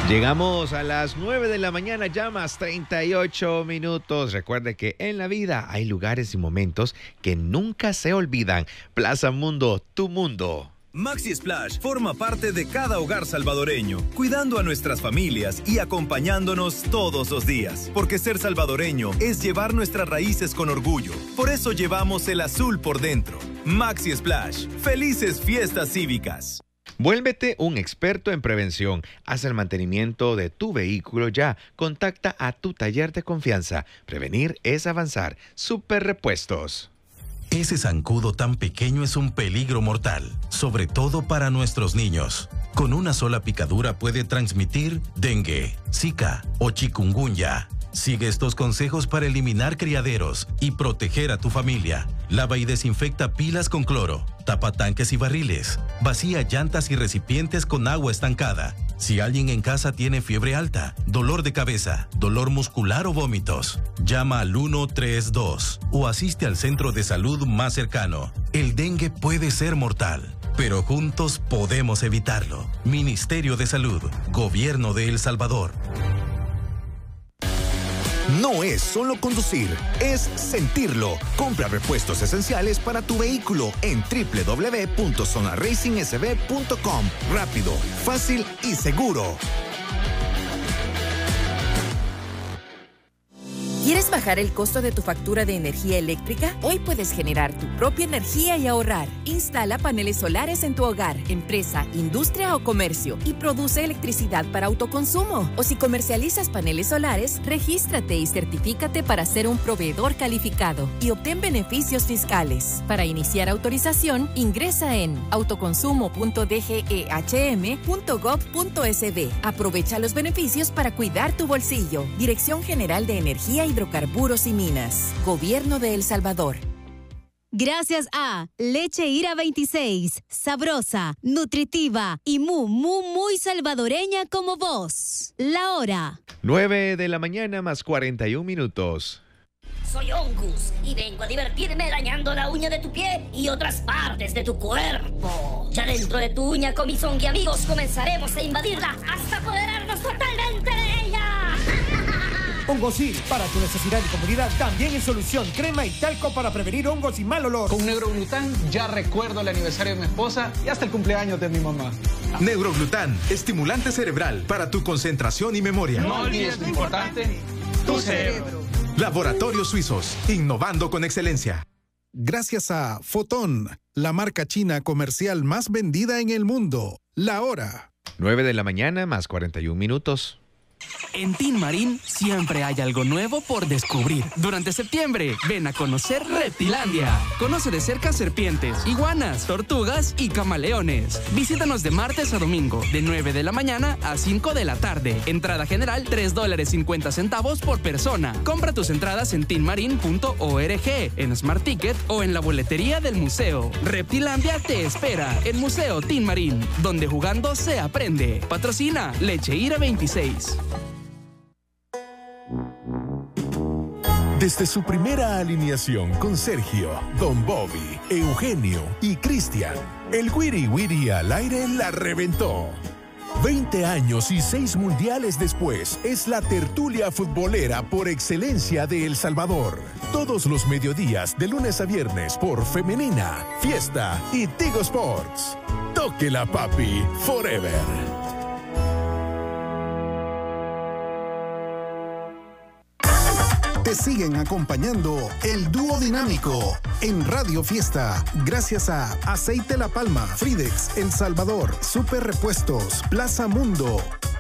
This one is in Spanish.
Llegamos a las 9 de la mañana, ya más 38 minutos. Recuerde que en la vida hay lugares y momentos que nunca se olvidan. Plaza Mundo, tu mundo. Maxi Splash forma parte de cada hogar salvadoreño, cuidando a nuestras familias y acompañándonos todos los días. Porque ser salvadoreño es llevar nuestras raíces con orgullo. Por eso llevamos el azul por dentro. Maxi Splash. Felices fiestas cívicas. Vuélvete un experto en prevención. Haz el mantenimiento de tu vehículo ya. Contacta a tu taller de confianza. Prevenir es avanzar. Super Repuestos. Ese zancudo tan pequeño es un peligro mortal, sobre todo para nuestros niños. Con una sola picadura puede transmitir dengue, zika o chikungunya. Sigue estos consejos para eliminar criaderos y proteger a tu familia. Lava y desinfecta pilas con cloro, tapa tanques y barriles, vacía llantas y recipientes con agua estancada. Si alguien en casa tiene fiebre alta, dolor de cabeza, dolor muscular o vómitos, llama al 132 o asiste al centro de salud más cercano. El dengue puede ser mortal, pero juntos podemos evitarlo. Ministerio de Salud, Gobierno de El Salvador. No es solo conducir, es sentirlo. Compra repuestos esenciales para tu vehículo en www.zonaracingsb.com. Rápido, fácil y seguro. ¿Quieres bajar el costo de tu factura de energía eléctrica? Hoy puedes generar tu propia energía y ahorrar. Instala paneles solares en tu hogar, empresa, industria o comercio y produce electricidad para autoconsumo. O si comercializas paneles solares, regístrate y certifícate para ser un proveedor calificado y obtén beneficios fiscales. Para iniciar autorización, ingresa en autoconsumo.dgehm.gov.sb. Aprovecha los beneficios para cuidar tu bolsillo. Dirección General de Energía, Hidrocarburos y Minas. Gobierno de El Salvador. Gracias a Leche Ira 26, sabrosa, nutritiva y muy salvadoreña como vos. La hora. 9 de la mañana más 41 minutos. Soy Ongus y vengo a divertirme dañando la uña de tu pie y otras partes de tu cuerpo. Ya dentro de tu uña con mis ongi amigos comenzaremos a invadirla hasta apoderarnos totalmente de ella. Hongosil, para tu necesidad y comodidad, también es solución. Crema y talco para prevenir hongos y mal olor. Con Neuroglután ya recuerdo el aniversario de mi esposa y hasta el cumpleaños de mi mamá. Neuroglután, estimulante cerebral para tu concentración y memoria. No olvides lo importante, tu cerebro. Laboratorios Suizos, innovando con excelencia. Gracias a Fotón, la marca china comercial más vendida en el mundo. La hora. 9 de la mañana más 41 minutos. En Tin Marín siempre hay algo nuevo por descubrir. Durante septiembre, ven a conocer Reptilandia. Conoce de cerca serpientes, iguanas, tortugas y camaleones. Visítanos de martes a domingo, de 9 de la mañana a 5 de la tarde. Entrada general, $3.50 por persona. Compra tus entradas en tinmarin.org, en Smart Ticket o en la boletería del museo. Reptilandia te espera en Museo Tin Marín, donde jugando se aprende. Patrocina Leche Ira 26. Desde su primera alineación con Sergio, Don Bobby, Eugenio y Cristian, el Wiri Wiri al aire la reventó. 20 años y 6 mundiales después, es la tertulia futbolera por excelencia de El Salvador. Todos los mediodías, de lunes a viernes, por Femenina, Fiesta y Tigo Sports. Tóquela, papi, forever. Te siguen acompañando el dúo dinámico en Radio Fiesta, gracias a Aceite La Palma, Fridex, El Salvador, Super Repuestos, Plaza Mundo,